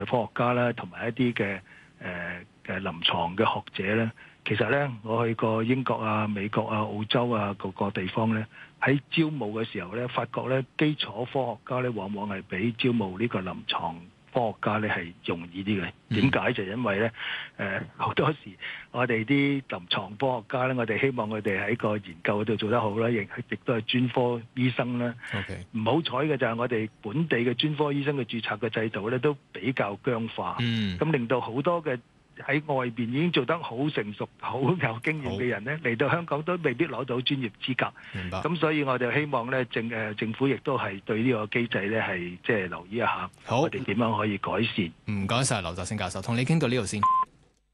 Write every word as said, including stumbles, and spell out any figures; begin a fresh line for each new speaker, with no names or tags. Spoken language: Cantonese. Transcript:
科學家啦，同埋一啲嘅誒嘅臨床嘅學者咧，其實咧我去過英國啊、美國啊、澳洲啊各個地方咧，喺招募嘅時候咧，發覺咧基礎科學家咧往往係比招募呢個臨床科學家咧係容易啲嘅。點解？就因為咧誒好多時我哋啲臨床科學家咧，我哋希望佢哋喺個研究嗰度做得好啦，亦亦都係專科醫生啦。
OK，
唔好彩嘅就係我哋本地嘅專科醫生嘅註冊嘅制度咧，都比較僵化，咁、嗯、令到好多嘅喺外邊已經做得好成熟、好有經驗嘅人咧，嚟到香港都未必攞到專業資格。
明白。
咁所以我哋希望咧政誒政府亦都係對呢個機制咧係即係留意一下，
好，
我哋點樣可以改善。
唔該晒劉澤星教授，同你傾到呢度先。